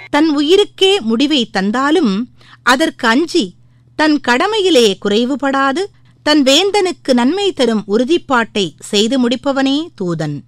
தன் உயிருக்கே முடிவை தந்தாலும் அதற்கு அஞ்சி தன் கடமையிலே குறைவுபடாது தன் வேந்தனுக்கு நன்மை தரும் உறுதிப்பாட்டை செய்து முடிப்பவனே தூதன்.